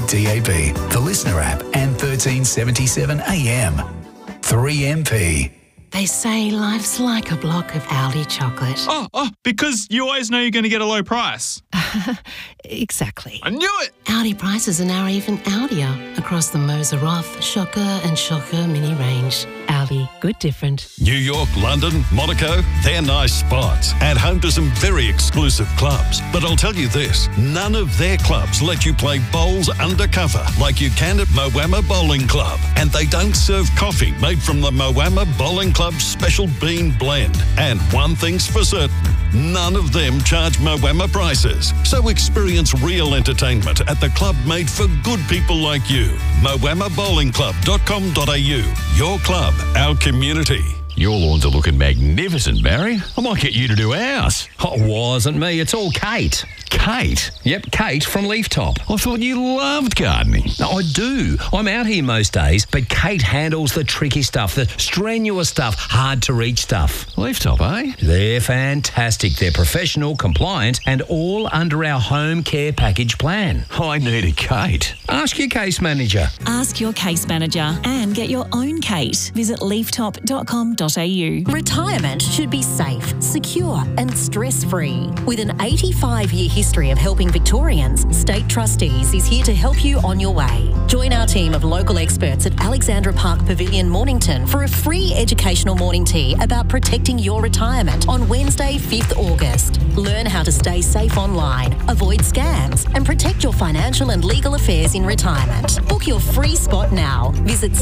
DAB, the Listener app and 1377 AM. 3MP. They say life's like a block of Aldi chocolate. Oh, because you always know you're going to get a low price. Exactly. I knew it! Aldi prices are now even Aldier across the Moser Roth, Shocker and Shocker mini range. Aldi, good different. New York, London, Monaco, they're nice spots and home to some very exclusive clubs. But I'll tell you this, none of their clubs let you play bowls undercover like you can at Moama Bowling Club. And they don't serve coffee made from the Moama Bowling Club's special bean blend. And one thing's for certain, none of them charge Moama prices. So experience real entertainment at the club made for good people like you. moamabowlingclub.com.au. Your club, our community. Your lawns are looking magnificent, Barry. I might get you to do ours. Oh, it wasn't me. It's all Kate. Kate? Yep, Kate from Leaf Top. I thought you loved gardening. No, I do. I'm out here most days, but Kate handles the tricky stuff, the strenuous stuff, hard to reach stuff. Leaf Top, eh? They're fantastic. They're professional, compliant, and all under our home care package plan. I need a Kate. Ask your case manager. Ask your case manager and get your own Kate. Visit leaftop.com.au. Retirement should be safe, secure and stress-free. With an 85-year history of helping Victorians, State Trustees is here to help you on your way. Join our team of local experts at Alexandra Park Pavilion, Mornington for a free educational morning tea about protecting your retirement on Wednesday, 5th August. Learn how to stay safe online, avoid scams and protect your financial and legal affairs in retirement. Book your free spot now. Visit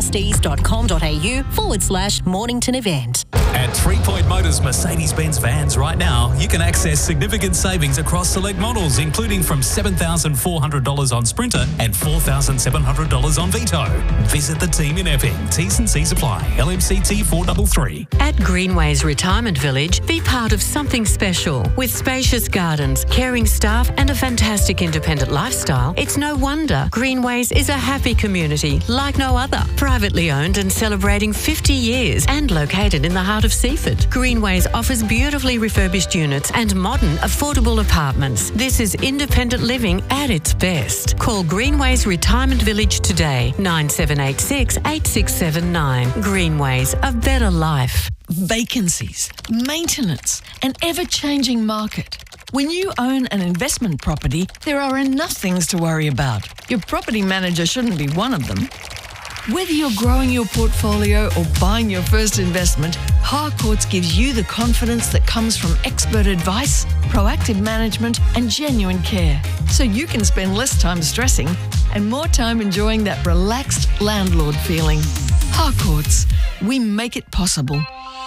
statetrustees.com.au/Mornington event. At 3 Point Motors Mercedes-Benz vans right now, you can access significant savings across select models, including from $7,400 on Sprinter and $4,700 on Vito. Visit the team in Epping. T's and C's apply. LMCT 433. At Greenways Retirement Village, be part of something special. With spacious gardens, caring staff and a fantastic independent lifestyle, it's no wonder Greenways is a happy community like no other. Privately owned and celebrating 50 years and located in the heart of Seaford. Greenways offers beautifully refurbished units and modern, affordable apartments. This is independent living at its best. Call Greenways Retirement Village today, 9786 8679. Greenways, a better life. Vacancies, maintenance, an ever-changing market. When you own an investment property, there are enough things to worry about. Your property manager shouldn't be one of them. Whether you're growing your portfolio or buying your first investment, Harcourts gives you the confidence that comes from expert advice, proactive management and genuine care. So you can spend less time stressing and more time enjoying that relaxed landlord feeling. Harcourts, we make it possible.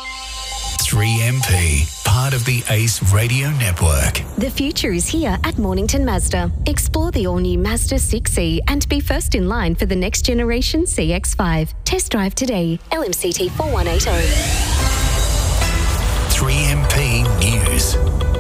3MP, part of the ACE Radio Network. The future is here at Mornington Mazda. Explore the all-new Mazda 6e and be first in line for the next generation CX-5. Test drive today. LMCT 4180. 3MP News.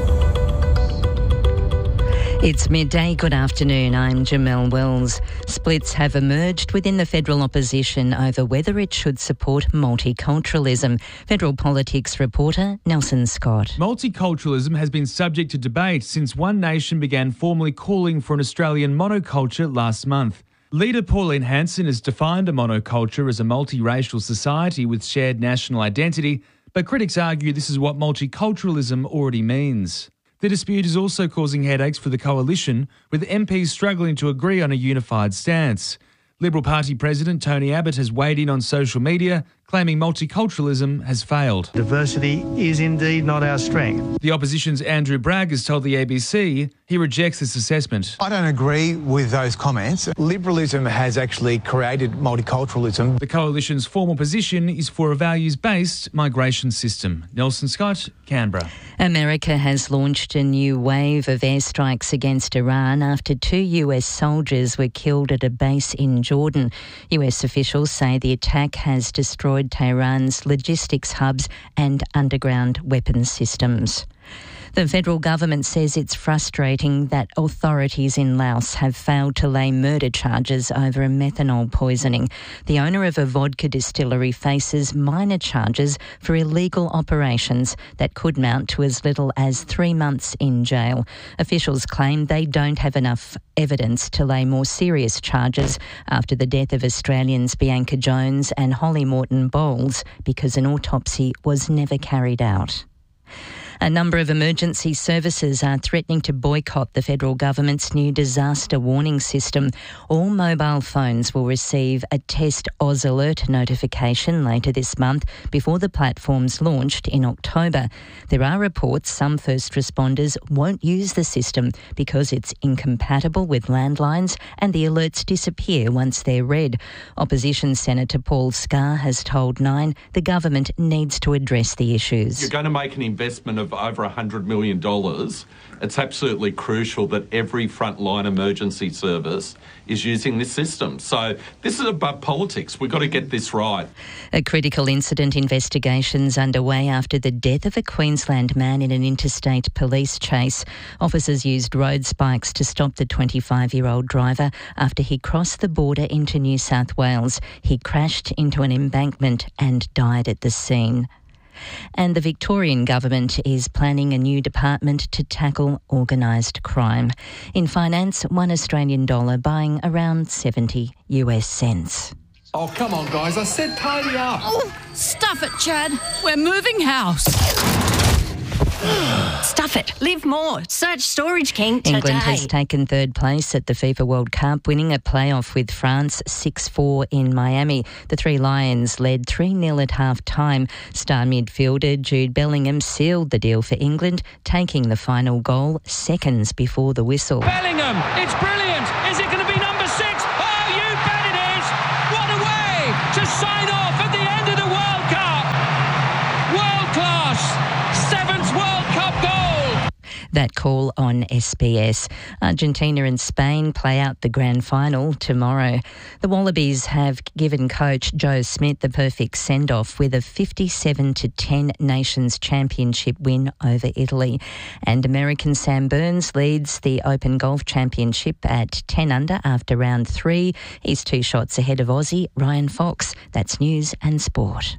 It's midday. Good afternoon. I'm Jamelle Wells. Splits have emerged within the federal opposition over whether it should support multiculturalism. Federal politics reporter Nelson Scott. Multiculturalism has been subject to debate since One Nation began formally calling for an Australian monoculture last month. Leader Pauline Hanson has defined a monoculture as a multiracial society with shared national identity, but critics argue this is what multiculturalism already means. The dispute is also causing headaches for the coalition, with MPs struggling to agree on a unified stance. Liberal Party President Tony Abbott has weighed in on social media, claiming multiculturalism has failed. Diversity is indeed not our strength. The opposition's Andrew Bragg has told the ABC he rejects this assessment. I don't agree with those comments. Liberalism has actually created multiculturalism. The coalition's formal position is for a values-based migration system. Nelson Scott, Canberra. America has launched a new wave of airstrikes against Iran after 2 US soldiers were killed at a base in Jordan. US officials say the attack has destroyed Tehran's logistics hubs and underground weapons systems. The federal government says it's frustrating that authorities in Laos have failed to lay murder charges over a methanol poisoning. The owner of a vodka distillery faces minor charges for illegal operations that could mount to as little as 3 months in jail. Officials claim they don't have enough evidence to lay more serious charges after the death of Australians Bianca Jones and Holly Morton Bowles because an autopsy was never carried out. A number of emergency services are threatening to boycott the federal government's new disaster warning system. All mobile phones will receive a Test Oz Alert notification later this month before the platform's launched in October. There are reports some first responders won't use the system because it's incompatible with landlines and the alerts disappear once they're read. Opposition Senator Paul Scar has told Nine the government needs to address the issues. You're going to make an investment of over $100 million, it's absolutely crucial that every frontline emergency service is using this system. So this is above politics. We've got to get this right. A critical incident investigation's underway after the death of a Queensland man in an interstate police chase. Officers used road spikes to stop the 25-year-old driver after he crossed the border into New South Wales. He crashed into an embankment and died at the scene. And the Victorian government is planning a new department to tackle organised crime. In finance, $1 Australian buying around 70 US cents. Oh, come on, guys. I said tidy up. Oh, stuff it, Chad. We're moving house. Stuff it. Live more. Search Storage King today. England has taken third place at the FIFA World Cup, winning a playoff with France 6-4 in Miami. The Three Lions led 3-0 at half-time. Star midfielder Jude Bellingham sealed the deal for England, taking the final goal seconds before the whistle. Bellingham, it's brilliant. Is it going to be number 6? Oh, you bet it is. What a way to sign off at the end of the World Cup. World class. 7th World Cup goal. That call on SBS. Argentina and Spain play out the grand final tomorrow. The Wallabies have given coach Joe Smith the perfect send-off with a 57-10 Nations Championship win over Italy. And American Sam Burns leads the Open Golf Championship at 10 under after round 3. He's 2 shots ahead of Aussie Ryan Fox. That's news and sport.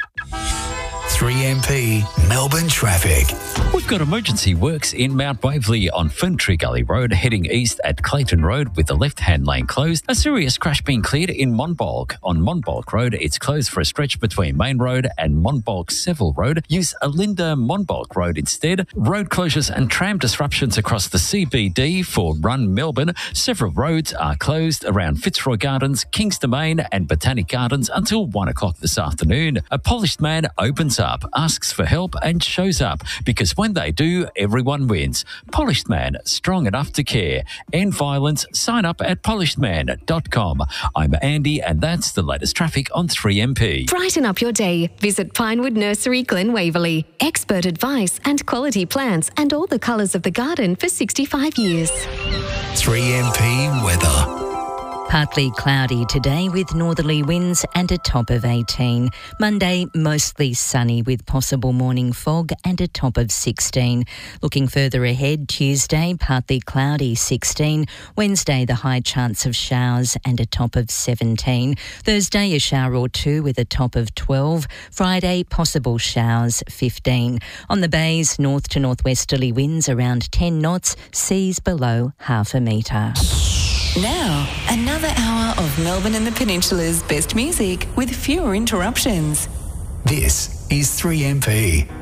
3MP Melbourne traffic. We've got emergency works in Mount Waverley on Ferntree Gully Road, heading east at Clayton Road with the left-hand lane closed. A serious crash being cleared in Monbulk. On Monbulk Road, it's closed for a stretch between Main Road and Monbulk Seville Road. Use Alinda Monbulk Road instead. Road closures and tram disruptions across the CBD for Run Melbourne. Several roads are closed around Fitzroy Gardens, Kings Domain and Botanic Gardens until 1 o'clock this afternoon. A polished man opens up, asks for help and shows up, because when they do, everyone wins. Polished Man, strong enough to care. End violence, sign up at polishedman.com. I'm Andy and that's the latest traffic on 3MP. Brighten up your day. Visit Pinewood Nursery, Glen Waverley. Expert advice and quality plants and all the colours of the garden for 65 years. 3MP weather. Partly cloudy today with northerly winds and a top of 18. Monday, mostly sunny with possible morning fog and a top of 16. Looking further ahead, Tuesday, partly cloudy, 16. Wednesday, the high chance of showers and a top of 17. Thursday, a shower or two with a top of 12. Friday, possible showers, 15. On the bays, north to northwesterly winds around 10 knots, seas below half a metre. Now, another hour of Melbourne and the Peninsula's best music with fewer interruptions. This is 3MP.